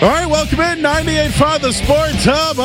All right, welcome in 98.5 The Sports Hub.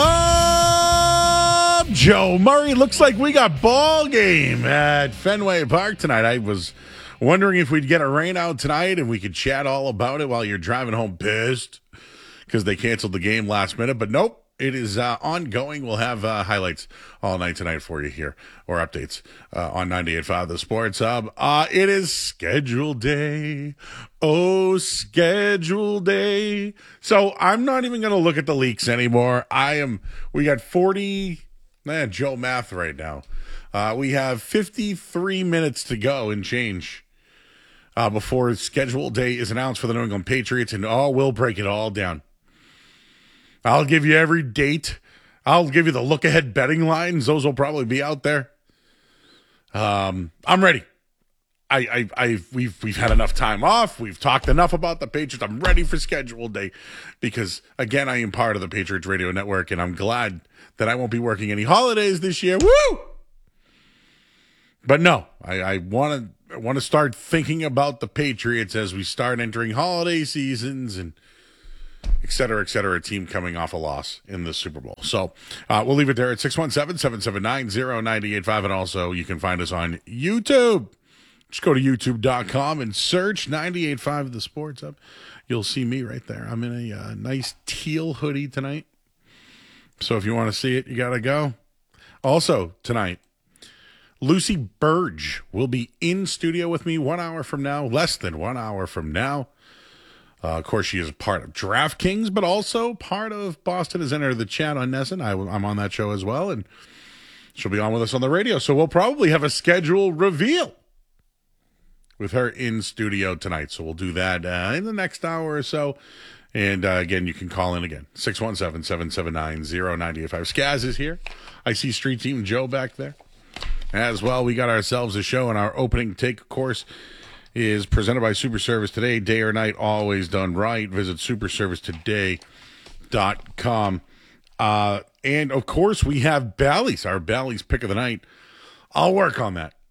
I'm Joe Murray. Looks like we got ball game at Fenway Park tonight. I was wondering if we'd get a rain out tonight and we could chat all about it while you're driving home pissed because they canceled the game last minute. But nope, it is ongoing. We'll have highlights all night tonight for you here, or updates on 98.5 The Sports Hub. It is schedule day. Oh, schedule day. So I'm not even going to look at the leaks anymore. We got 40, Joe math right now. We have 53 minutes to go and change before schedule day is announced for the New England Patriots, and we'll break it all down. I'll give you every date. I'll give you the look-ahead betting lines. Those will probably be out there. I'm ready. We've had enough time off. We've talked enough about the Patriots. I'm ready for schedule day because, again, I am part of the Patriots Radio Network, and I'm glad that I won't be working any holidays this year. Woo! But no, I want to start thinking about the Patriots as we start entering holiday seasons and et cetera, a team coming off a loss in the Super Bowl. So we'll leave it there at 617-779-0985, and also you can find us on YouTube. Just go to youtube.com and search 98.5 The Sports Hub. You'll see me right there. I'm in a nice teal hoodie tonight. So if you want to see it, you got to go. Also, tonight, Lucy Burge will be in studio with me 1 hour from now, less than 1 hour from now. Of course, she is part of DraftKings, but also part of Boston Has Entered the Chat on NESN. I'm on that show as well, and she'll be on with us on the radio. So we'll probably have a schedule reveal with her in studio tonight. So we'll do that in the next hour or so. And again, you can call in again, 617-779-0985. Skaz is here. I see Street Team Joe back there as well. We got ourselves a show, and our opening take, of course, is presented by Super Service Today. Day or night, always done right. Visit superservicetoday.com. And, of course, we have Bally's, our Bally's pick of the night. I'll work on that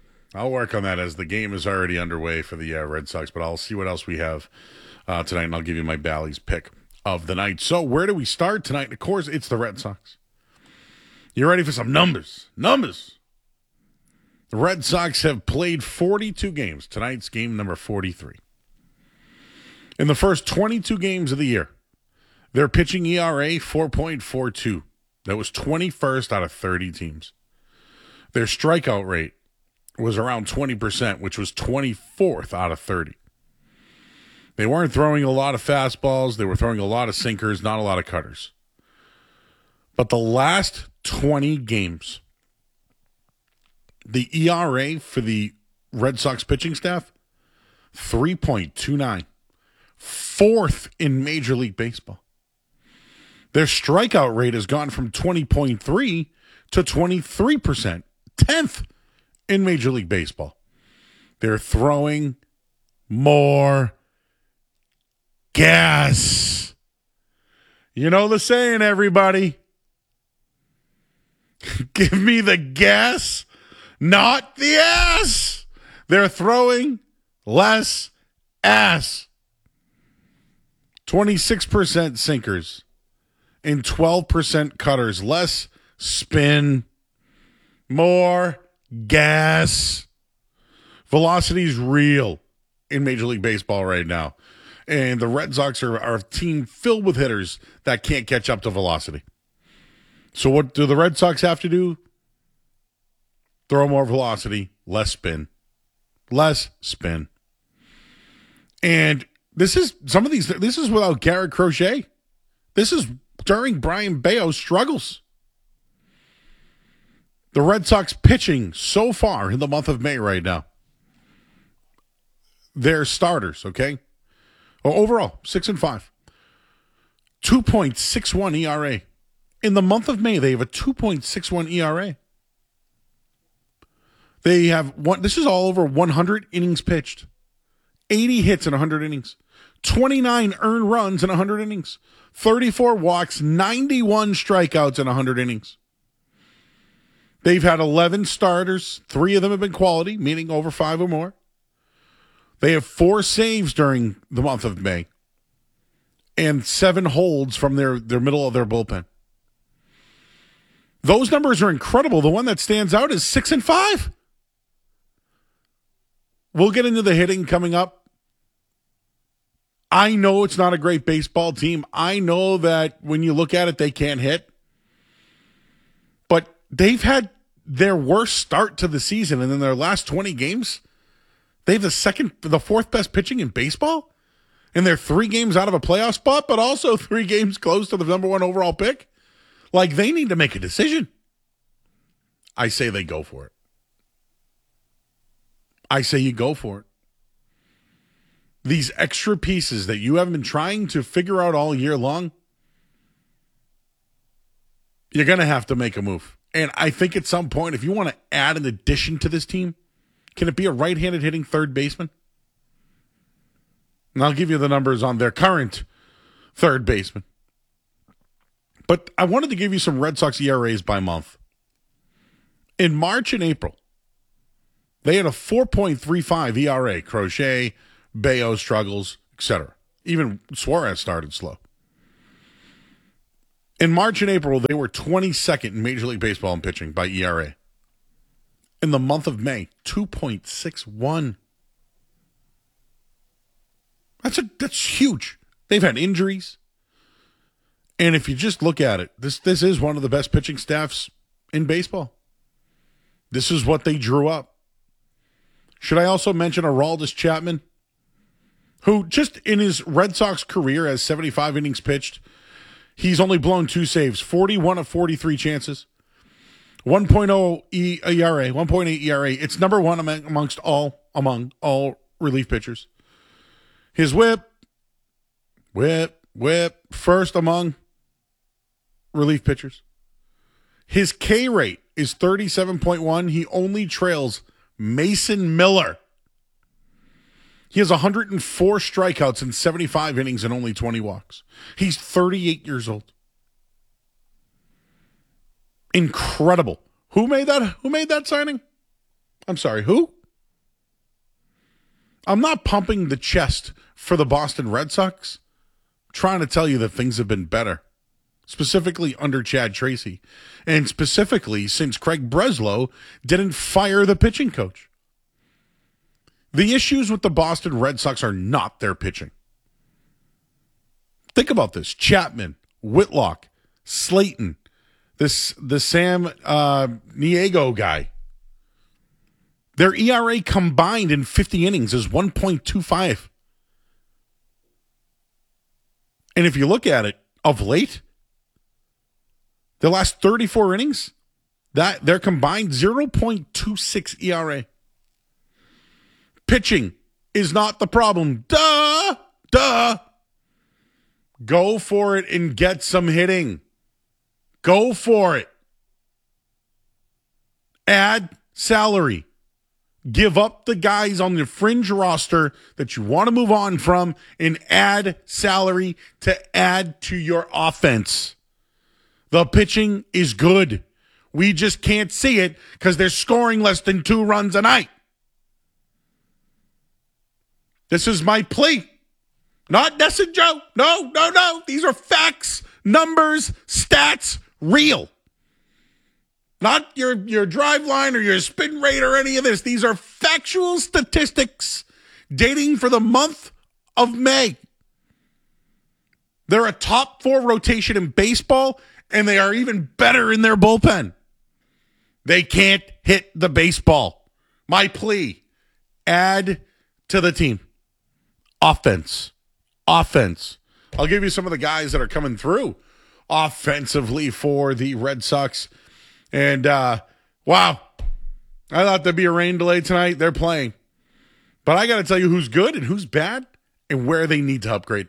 as the game is already underway for the Red Sox, but I'll see what else we have tonight, and I'll give you my Bally's pick of the night. So where do we start tonight? Of course, it's the Red Sox. You ready for some numbers? The Red Sox have played 42 games. Tonight's game number 43. In the first 22 games of the year, their pitching ERA, 4.42. That was 21st out of 30 teams. Their strikeout rate was around 20%, which was 24th out of 30. They weren't throwing a lot of fastballs. They were throwing a lot of sinkers, not a lot of cutters. But the last 20 games, the ERA for the Red Sox pitching staff, 3.29. Fourth in Major League Baseball. Their strikeout rate has gone from 20.3 to 23%. 10th in Major League Baseball. They're throwing more gas. You know the saying, everybody. Give me the gas, not the ass. They're throwing less ass. 26% sinkers and 12% cutters. Less spin, more gas. Velocity's real in Major League Baseball right now. And the Red Sox are a team filled with hitters that can't catch up to velocity. So what do the Red Sox have to do? Throw more velocity, less spin. And this is without Garrett Crochet. This is during Brian Bayo's struggles. The Red Sox pitching so far in the month of May right now. Their starters, okay? Well, overall, 6-5. 2.61 ERA. In the month of May, they have a 2.61 ERA. They have this is all over 100 innings pitched. 80 hits in 100 innings. 29 earned runs in 100 innings. 34 walks, 91 strikeouts in 100 innings. They've had 11 starters. 3 of them have been quality, meaning over 5 or more. They have 4 saves during the month of May. and 7 holds from their middle of their bullpen. Those numbers are incredible. The one that stands out is 6-5. We'll get into the hitting coming up. I know it's not a great baseball team. I know that when you look at it, they can't hit. But they've had their worst start to the season, and in their last 20 games, they have the fourth best pitching in baseball. And they're 3 games out of a playoff spot, but also 3 games close to the number 1 overall pick. Like, they need to make a decision. I say they go for it. I say you go for it. These extra pieces that you have been trying to figure out all year long, you're going to have to make a move. And I think at some point, if you want to add an addition to this team, can it be a right-handed hitting third baseman? And I'll give you the numbers on their current third baseman. But I wanted to give you some Red Sox ERAs by month. In March and April, they had a 4.35 ERA. Crochet, Bayo struggles, etc. Even Suarez started slow. In March and April, they were 22nd in Major League Baseball in pitching by ERA. In the month of May, 2.61. That's huge. They've had injuries. And if you just look at it, this is one of the best pitching staffs in baseball. This is what they drew up. Should I also mention Aroldis Chapman, who just in his Red Sox career has 75 innings pitched, he's only blown 2 saves, 41 of 43 chances, 1.0 ERA, 1.8 ERA. It's number 1 among all relief pitchers. His whip, first among relief pitchers. His K rate is 37.1. He only trails Mason Miller. He has 104 strikeouts in 75 innings and only 20 walks. He's 38 years old. Incredible. Who made that signing? I'm sorry, who? I'm not pumping the chest for the Boston Red Sox. I'm trying to tell you that things have been better, specifically under Chad Tracy, and specifically since Craig Breslow didn't fire the pitching coach. The issues with the Boston Red Sox are not their pitching. Think about this. Chapman, Whitlock, Slayton, the Sam Niego guy. Their ERA combined in 50 innings is 1.25. And if you look at it, of late, the last 34 innings, that they're combined 0.26 ERA. Pitching is not the problem. Duh. Go for it and get some hitting. Go for it. Add salary. Give up the guys on the fringe roster that you want to move on from and add salary to add to your offense. The pitching is good. We just can't see it because they're scoring less than 2 runs a night. This is my plea. Not Ness and Joe. No. These are facts, numbers, stats, real. Not your drive line or your spin rate or any of this. These are factual statistics dating for the month of May. They're a top 4 rotation in baseball, and they are even better in their bullpen. They can't hit the baseball. My plea, add to the team. Offense. I'll give you some of the guys that are coming through offensively for the Red Sox. And, wow, I thought there'd be a rain delay tonight. They're playing. But I got to tell you who's good and who's bad and where they need to upgrade.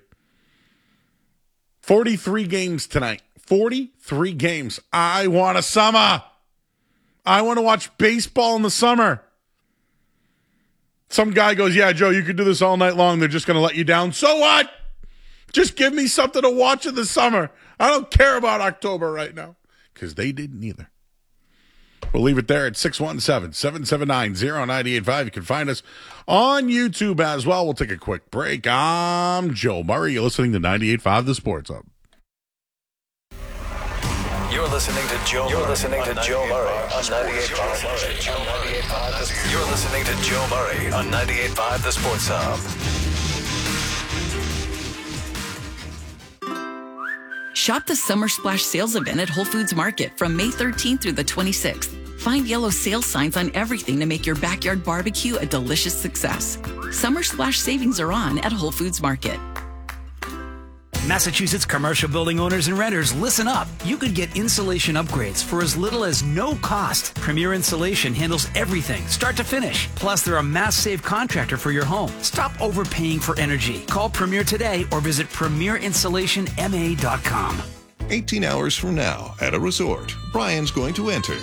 43 games tonight. 43 games. I want a summer. I want to watch baseball in the summer. Some guy goes, yeah, Joe, you could do this all night long. They're just going to let you down. So what? Just give me something to watch in the summer. I don't care about October right now because they didn't either. We'll leave it there at 617-779-0985. You can find us on YouTube as well. We'll take a quick break. I'm Joe Murray. You're listening to 98.5 The Sports Hub. You're listening to Joe Murray on 98.5. You're listening to Joe Murray on 98.5 The Sports Hub. Shop the Summer Splash sales event at Whole Foods Market from May 13th through the 26th. Find yellow sale signs on everything to make your backyard barbecue a delicious success. Summer Splash savings are on at Whole Foods Market. Massachusetts commercial building owners and renters, listen up. You could get insulation upgrades for as little as no cost. Premier Insulation handles everything, start to finish. Plus, they're a mass save contractor for your home. Stop overpaying for energy. Call Premier today or visit premierinsulationma.com. 18 hours from now, at a resort, Brian's going to enter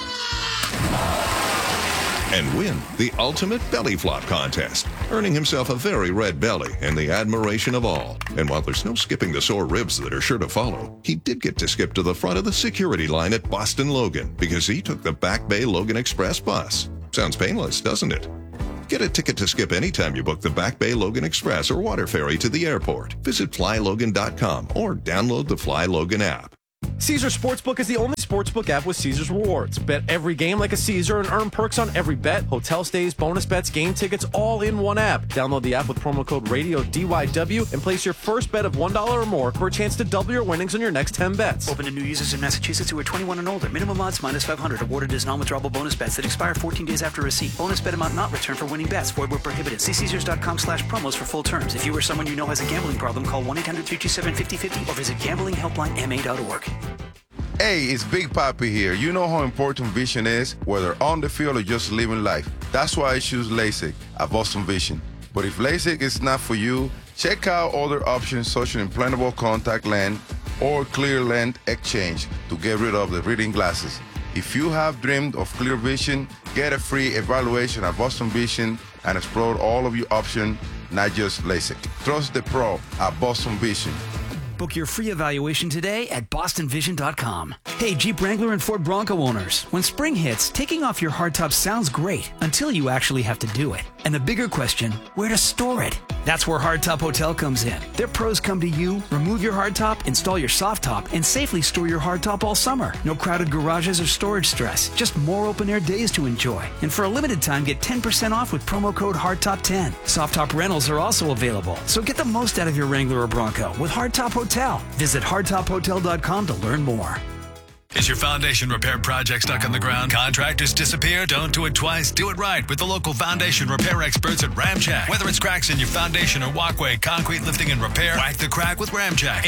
and win the ultimate belly flop contest, earning himself a very red belly and the admiration of all. And while there's no skipping the sore ribs that are sure to follow, he did get to skip to the front of the security line at Boston Logan because he took the Back Bay Logan Express bus. Sounds painless, doesn't it? Get a ticket to skip anytime you book the Back Bay Logan Express or water ferry to the airport. Visit flylogan.com or download the Fly Logan app. Caesars Sportsbook is the only sportsbook app with Caesars Rewards. Bet every game like a Caesar and earn perks on every bet. Hotel stays, bonus bets, game tickets, all in one app. Download the app with promo code RADIO DYW and place your first bet of $1 or more for a chance to double your winnings on your next 10 bets. Open to new users in Massachusetts who are 21 and older. Minimum odds minus 500. Awarded as non-withdrawable bonus bets that expire 14 days after receipt. Bonus bet amount not returned for winning bets. Void where prohibited. See Caesars.com/promos for full terms. If you or someone you know has a gambling problem, call 1-800-327-5050 or visit gamblinghelplinema.org. Hey, it's Big Papi here. You know how important vision is, whether on the field or just living life. That's why I choose LASIK at Boston Vision. But if LASIK is not for you, check out other options such as implantable contact lens or clear lens exchange to get rid of the reading glasses. If you have dreamed of clear vision, get a free evaluation at Boston Vision and explore all of your options, not just LASIK. Trust the pro at Boston Vision. Book your free evaluation today at bostonvision.com. Hey, Jeep Wrangler and Ford Bronco owners, when spring hits, taking off your hardtop sounds great until you actually have to do it. And the bigger question, where to store it? That's where Hardtop Hotel comes in. Their pros come to you, remove your hardtop, install your soft top, and safely store your hardtop all summer. No crowded garages or storage stress, just more open-air days to enjoy. And for a limited time, get 10% off with promo code HARDTOP10. Soft top rentals are also available, so get the most out of your Wrangler or Bronco with Hardtop Hotel. Visit hardtophotel.com to learn more. Is your foundation repair project stuck on the ground? Contractors disappear? Don't do it twice. Do it right with the local foundation repair experts at Ramjack. Whether it's cracks in your foundation or walkway, concrete lifting and repair, whack the crack with Ramjack.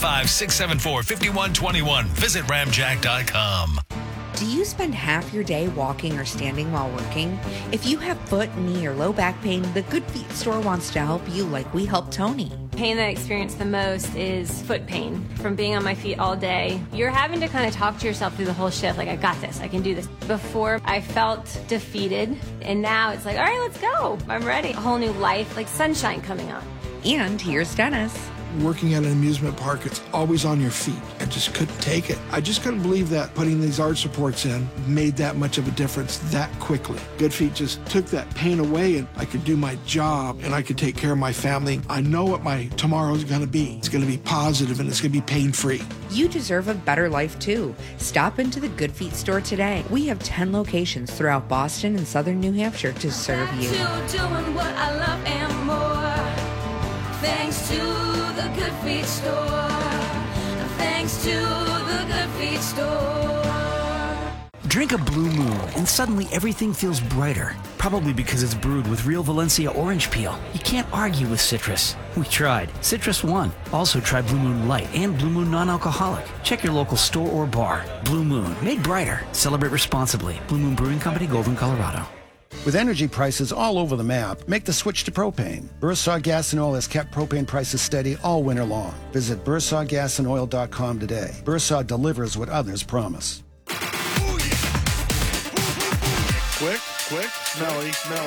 855-674-5121. Visit ramjack.com. Do you spend half your day walking or standing while working? If you have foot, knee, or low back pain, the Good Feet store wants to help you like we helped Tony. Pain that I experience the most is foot pain from being on my feet all day. You're having to kind of talk to yourself through the whole shift, like, I got this, I can do this. Before, I felt defeated, and now it's like, all right, let's go. I'm ready. A whole new life, like sunshine coming on. And here's Dennis. Working at an amusement park, it's always on your feet. I just couldn't take it. I just couldn't believe that putting these arch supports in made that much of a difference that quickly. Good Feet just took that pain away, and I could do my job, and I could take care of my family. I know what my tomorrow's going to be. It's going to be positive, and it's going to be pain-free. You deserve a better life, too. Stop into the Good Feet store today. We have 10 locations throughout Boston and southern New Hampshire to serve you. Doing what I love and more. Thanks to the Good Feet store. Thanks to the Good Feet store. Drink a Blue Moon and suddenly everything feels brighter. Probably because it's brewed with real Valencia orange peel. You can't argue with citrus. We tried. Citrus won. Also try Blue Moon Light and Blue Moon Non-Alcoholic. Check your local store or bar. Blue Moon, made brighter. Celebrate responsibly. Blue Moon Brewing Company, Golden, Colorado. With energy prices all over the map, make the switch to propane. Bursar Gas and Oil has kept propane prices steady all winter long. Visit bursargasandOil.com today. Bursar delivers what others promise. Quick, smelly.